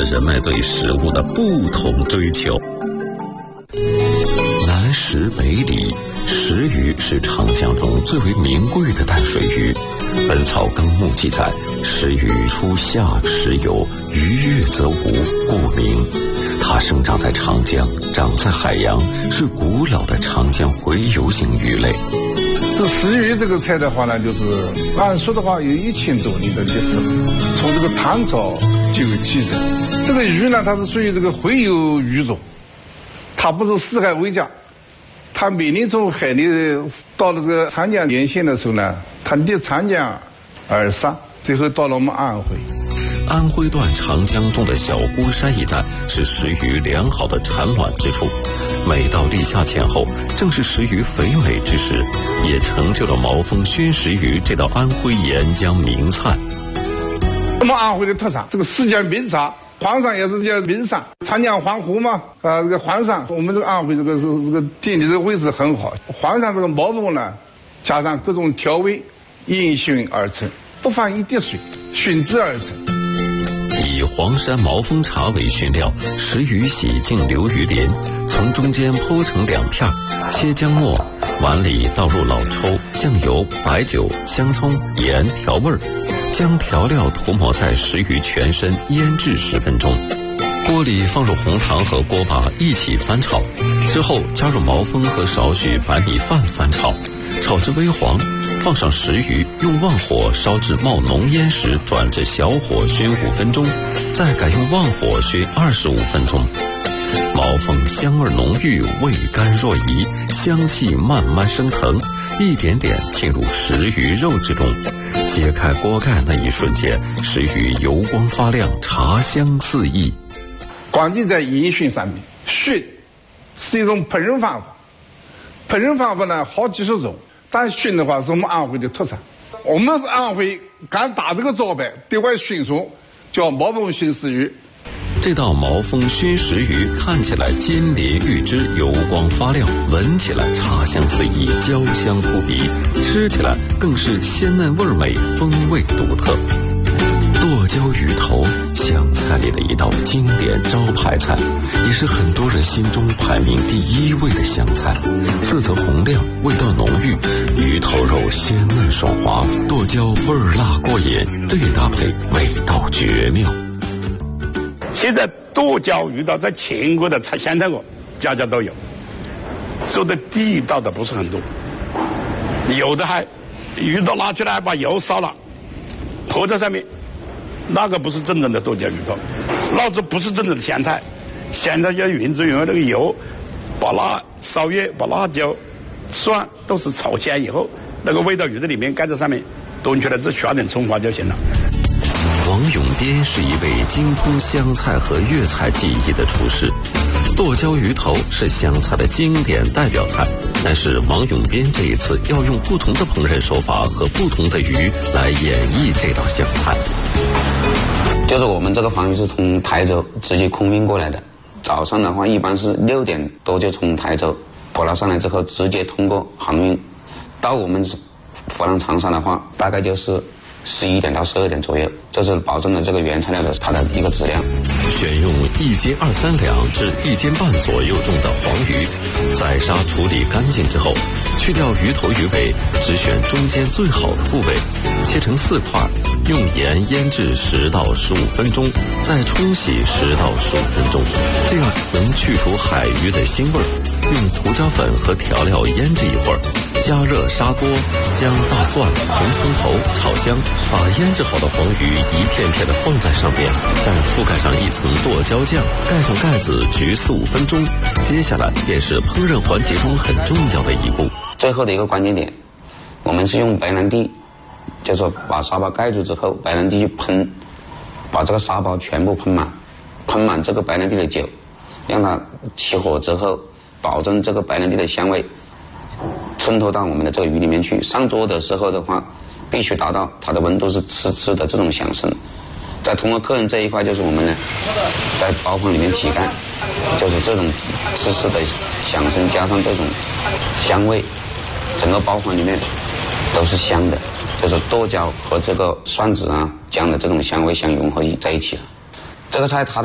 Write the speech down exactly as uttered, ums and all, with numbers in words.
人们对食物的不同追求。南食北里，石鱼是长江中最为名贵的淡水鱼。《本草纲目》记载，石鱼初夏时有，鱼跃则无，故名。它生长在长江，长在海洋，是古老的长江洄游性鱼类。 这石鱼这个菜的话呢，就是按说的话有一千多年的历史，从这个唐朝就有记载。这个鱼呢，它是属于这个洄游鱼种，它不是四海为家。它每年从海里到了这个长江沿线的时候呢，它逆长江而上，最后到了我们安徽。 安徽段长江中的小孤山一带是石鱼良好的产卵之处，每到立夏前后，正是石鱼肥美之时，也成就了毛峰熏石鱼这道安徽沿江名菜。 我们安徽的特产，这个四江名茶。黄鳝也是叫名鳝，长江黄湖嘛，啊，这个黄鳝，我们这个安徽这个是这个地理这个位置很好。黄鳝这个毛峰呢，加上各种调味，烟熏而成，不放一滴水，熏制而成。 以黄山毛峰茶为熏料，石鱼洗净留鱼鳞，从中间剖成两片，切姜末，碗里倒入老抽、酱油、白酒、香葱、盐调味儿。将调料涂抹在石鱼全身，腌制十分钟。锅里放入红糖和锅巴一起翻炒，之后加入毛峰和少许白米饭翻炒，炒至微黄，放上石鱼，用旺火烧至冒浓烟时，转至小火熏五分钟，再改用旺火熏二十五分钟。毛峰香味浓郁，味甘若饴，香气慢慢升腾，一点点浸入石鱼肉之中。揭开锅盖那一瞬间，石鱼油光发亮，茶香四溢。 关键在烟熏上面，熏是一种烹饪方法，烹饪方法呢好几十种，但熏的话是我们安徽的特产。我们是安徽敢打这个招牌，对外宣传叫毛峰熏石鱼。 这道毛峰熏石鱼看起来金鳞玉脂，油光发亮，闻起来茶香四溢，焦香扑鼻，吃起来更是鲜嫩味美，风味独特。剁椒鱼头，湘菜里的一道经典招牌菜，也是很多人心中排名第一位的湘菜。色泽红亮，味道浓郁，鱼头肉鲜嫩爽滑，剁椒味辣过瘾，这一搭配味道绝妙。 现在剁椒鱼头在全国的湘菜馆家家都有，做的地道的不是很多，有的还鱼头拿出来把油烧了泼在上面，那个不是真正的剁椒鱼头，那个不是真正的湘菜。湘菜要原汁原味，那个油把辣烧热，把辣椒蒜都是炒香以后，那个味道鱼在里面盖在上面，端出来只刷点葱花就行了。 王永编是一位精通湘菜和粤菜技艺的厨师，剁椒鱼头是湘菜的经典代表菜，但是王永编这一次要用不同的烹饪手法和不同的鱼来演绎这道湘菜。 就是我们这个黄鱼是从台州直接空运过来的，早上的话一般是六点多就从台州捕捞上来之后，直接通过航运到我们湖南长沙的话，大概就是十一点到十二点左右，这是保证了这个原材料的它的一个质量。 选用一斤二三两至一斤半左右重的黄鱼，宰杀处理干净之后，去掉鱼头鱼尾，只选中间最好的部位，切成四块，用盐腌制十到十五分钟，再冲洗十到十五分钟，这样能去除海鱼的腥味。用胡椒粉和调料腌制一会儿，加热砂锅，将大蒜、红葱头炒香，把腌制好的黄鱼一片片的放在上面，再覆盖上一层剁椒酱，盖上盖子焗四五分钟。接下来便是烹饪环节中很重要的一步， 最后的一个关键点，我们是用白兰地，就是说把沙包盖住之后，白兰地去喷，把这个沙包全部喷满，喷满这个白兰地的酒，让它起火之后，保证这个白兰地的香味渗透到我们的这个鱼里面去。上桌的时候的话，必须达到它的温度是呲呲的这种响声。再通过客人这一块，就是我们呢在包房里面体干，就是这种呲呲的响声加上这种香味，整个包房里面都是香的，就是剁椒和这个蒜子啊、姜的这种香味相融合在一起了。这个菜它的